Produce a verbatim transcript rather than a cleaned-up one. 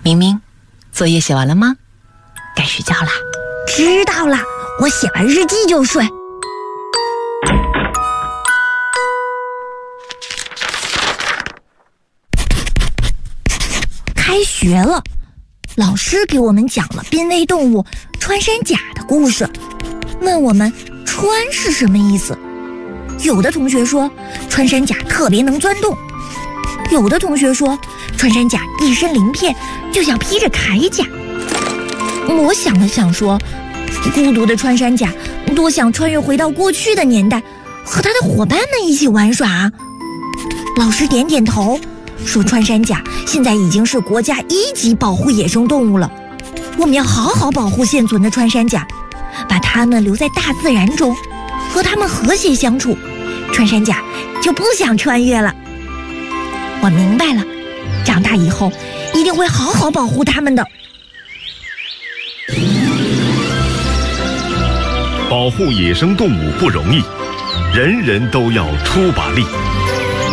明明，作业写完了吗？该睡觉啦。 知道了，我写完日记就睡。开学了，老师给我们讲了濒危动物穿山甲的故事，问我们穿是什么意思。有的同学说穿山甲特别能钻洞，有的同学说穿山甲一身鳞片，就像披着铠甲。我想了想说，孤独的穿山甲多想穿越回到过去的年代，和他的伙伴们一起玩耍。老师点点头，说穿山甲现在已经是国家一级保护野生动物了，我们要好好保护现存的穿山甲，把它们留在大自然中，和它们和谐相处，穿山甲就不想穿越了。我明白了，长大以后一定会好好保护它们的。 保护野生动物不容易，人人都要出把力。